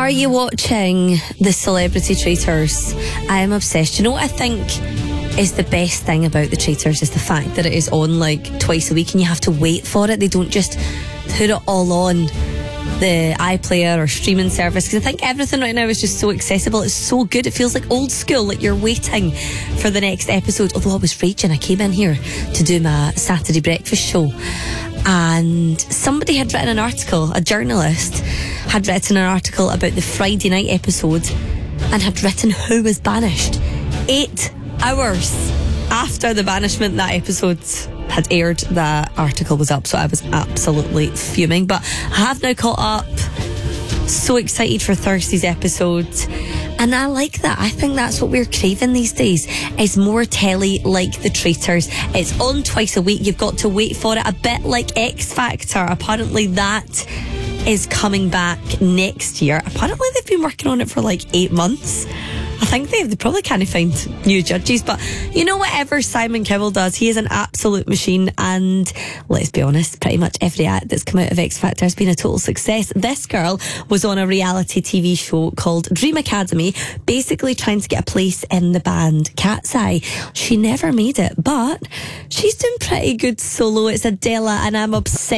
Are you watching the Celebrity Traitors? I am obsessed. You know what I think is the best thing about the Traitors is the fact that it is on like twice a week and you have to wait for it. They don't just put it all on the iPlayer or streaming service, because I think everything right now is just so accessible. It's so good. It feels like old school, like you're waiting for the next episode. Although I was raging, I came in here to do my Saturday breakfast show and somebody had written an article, a journalist had written an article about the Friday night episode and had written who was banished 8 hours after the banishment that episode had aired. That article was up, so I was absolutely fuming, but I have now caught up. So excited for Thursday's episode, and I like that. I think that's what we're craving these days, is more telly like the Traitors. It's on twice a week. You've got to wait for it, a bit like X Factor. Apparently that is coming back next year. Apparently they've been working on it for like 8 months. I think they probably can't find new judges, but you know, whatever Simon Cowell does, he is an absolute machine, and let's be honest, pretty much every act that's come out of X Factor has been a total success. This girl was on a reality TV show called Dream Academy, basically trying to get a place in the band Cat's Eye. She never made it, but she's doing pretty good solo. It's Adela, and I'm obsessed